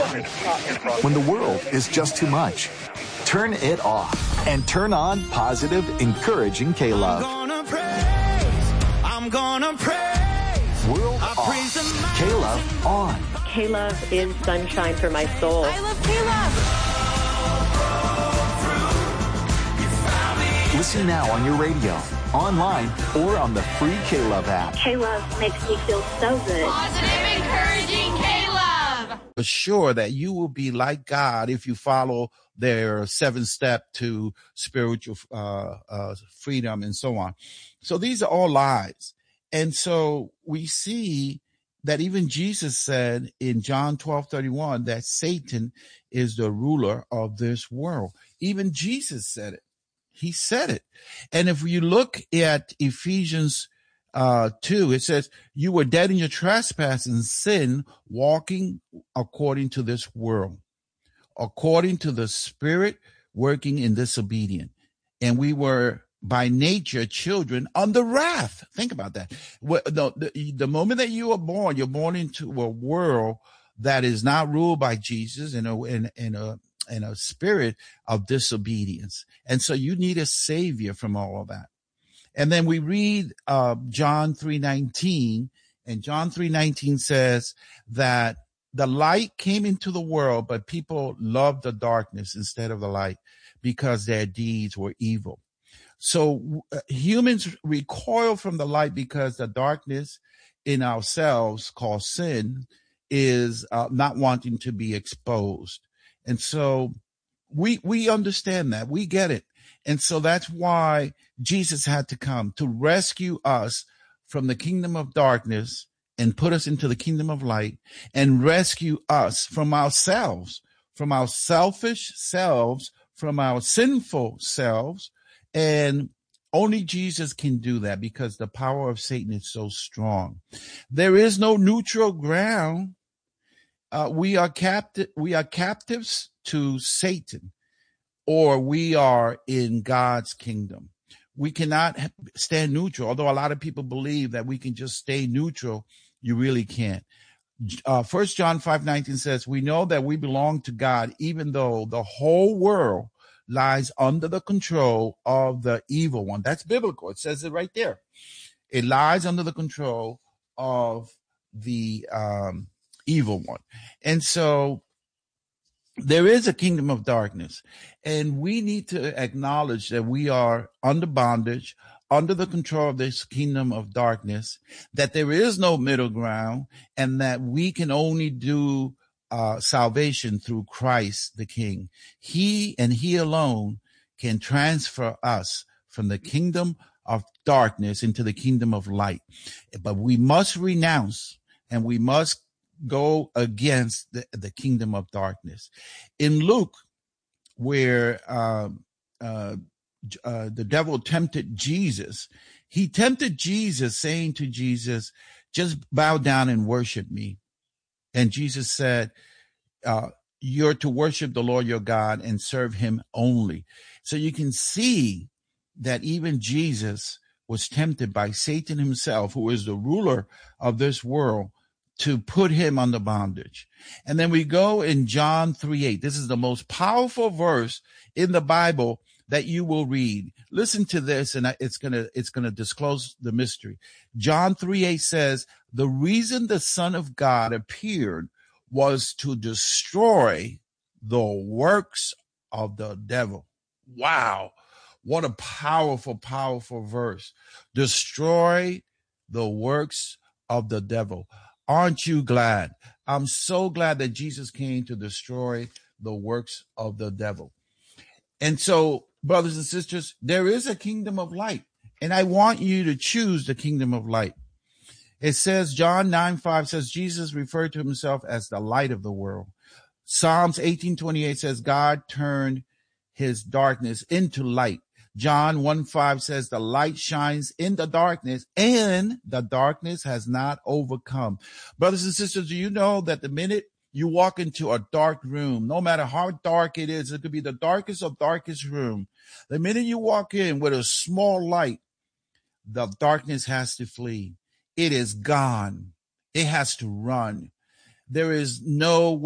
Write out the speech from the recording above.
When the world is just too much, turn it off and turn on positive, encouraging K-Love. I'm gonna praise. World off. K-Love on. K-Love is sunshine for my soul. I love K-Love. Listen now on your radio, online, or on the free K-Love app. K-Love makes me feel so good. Positive, encouraging K-Love. Assure that you will be like God if you follow their 7-step to spiritual freedom and so on. So these are all lies. And so we see that even Jesus said in John 12:31 that Satan is the ruler of this world. Even Jesus said it. He said it. And if you look at Ephesians 2, it says, you were dead in your trespass and sin, walking according to this world, according to the spirit working in disobedience. And we were by nature children under wrath. Think about that. The moment that you are born, you're born into a world that is not ruled by Jesus and a spirit of disobedience. And so you need a savior from all of that. And then we read John 3:19, and John 3:19 says that the light came into the world, but people loved the darkness instead of the light because their deeds were evil. So humans recoil from the light because the darkness in ourselves called sin is not wanting to be exposed. And so we understand that. We get it. And so that's why Jesus had to come to rescue us from the kingdom of darkness and put us into the kingdom of light and rescue us from ourselves, from our selfish selves, from our sinful selves. And only Jesus can do that because the power of Satan is so strong. There is no neutral ground. We are captives to Satan, or we are in God's kingdom. We cannot stand neutral. Although a lot of people believe that we can just stay neutral, you really can't. 1 John 5:19 says, we know that we belong to God, even though the whole world lies under the control of the evil one. That's biblical. It says it right there. It lies under the control of the evil one. And so there is a kingdom of darkness, and we need to acknowledge that we are under bondage, under the control of this kingdom of darkness, that there is no middle ground, and that we can only do salvation through Christ the King. He and he alone can transfer us from the kingdom of darkness into the kingdom of light. But we must renounce and we must go against the kingdom of darkness. In Luke, where the devil tempted Jesus, he tempted Jesus, saying to Jesus, just bow down and worship me. And Jesus said, you're to worship the Lord your God and serve him only. So you can see that even Jesus was tempted by Satan himself, who is the ruler of this world, to put him under bondage. And then we go in John 3:8. This is the most powerful verse in the Bible that you will read. Listen to this, and it's gonna disclose the mystery. John 3:8 says, the reason the Son of God appeared was to destroy the works of the devil. Wow. What a powerful, powerful verse. Destroy the works of the devil. Aren't you glad? I'm so glad that Jesus came to destroy the works of the devil. And so, brothers and sisters, there is a kingdom of light, and I want you to choose the kingdom of light. It says, John 9:5 says, Jesus referred to himself as the light of the world. Psalms 18:28 says, God turned his darkness into light. John 1:5 says, the light shines in the darkness, and the darkness has not overcome. Brothers and sisters, do you know that the minute you walk into a dark room, no matter how dark it is, it could be the darkest of darkest room. The minute you walk in with a small light, the darkness has to flee. It is gone. It has to run. There is no